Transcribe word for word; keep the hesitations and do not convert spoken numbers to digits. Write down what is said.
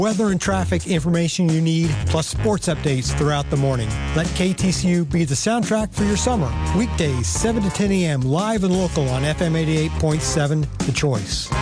Weather and traffic information you need, plus sports updates throughout the morning. Let K T C U be the soundtrack for your summer. Weekdays, seven to ten a.m., live and local on F M eighty-eight point seven, The Choice.